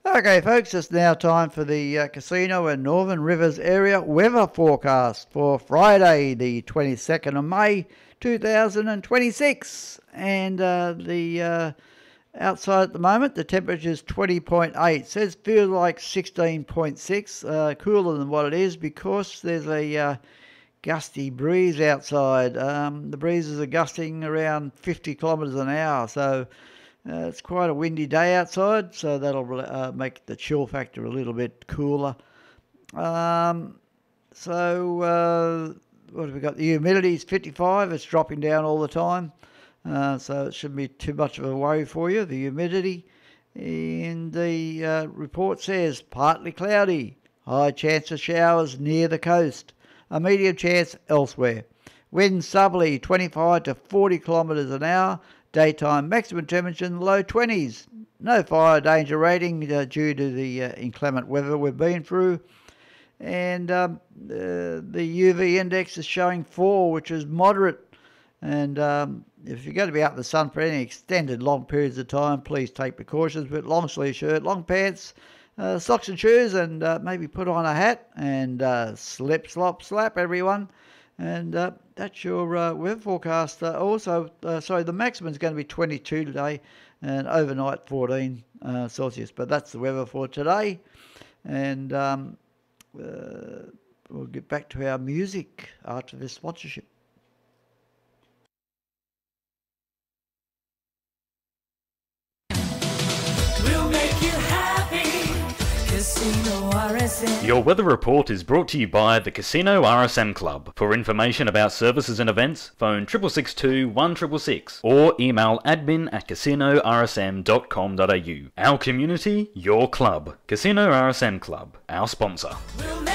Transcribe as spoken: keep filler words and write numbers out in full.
Okay, folks, it's now time for the uh, casino and Northern Rivers area weather forecast for Friday, the twenty-second of May, two thousand twenty-six. And uh, the uh, outside at the moment, the temperature is twenty point eight. Says feels like sixteen point six, uh, cooler than what it is because there's a uh, gusty breeze outside. Um, the breezes are gusting around fifty kilometres an hour, so Uh, it's quite a windy day outside, so that'll uh, make the chill factor a little bit cooler. Um, so uh, what have we got? The humidity is fifty-five. It's dropping down all the time, uh, so it shouldn't be too much of a worry for you. The humidity in the uh, report says partly cloudy, high chance of showers near the coast, a medium chance elsewhere. Wind southerly twenty-five to forty kilometres an hour. Daytime maximum temperature in the low twenties. No fire danger rating uh, due to the uh, inclement weather we've been through. And um, uh, the U V index is showing four, which is moderate. And um, if you're going to be out in the sun for any extended long periods of time, please take precautions with long sleeve shirt, long pants, uh, socks and shoes, and uh, maybe put on a hat and uh, slip, slop, slap, everyone. And uh, that's your uh, weather forecast. Uh, also, uh, sorry, the maximum is going to be twenty-two today and overnight fourteen uh, Celsius. But that's the weather for today. And um, uh, we'll get back to our music after this sponsorship. We'll make you happy. Casino R S M. Your weather report is brought to you by the Casino R S M Club. For information about services and events, phone six six six two, one six six six or email admin at casino r s m dot com dot a u. Our community, your club. Casino R S M Club, our sponsor. We'll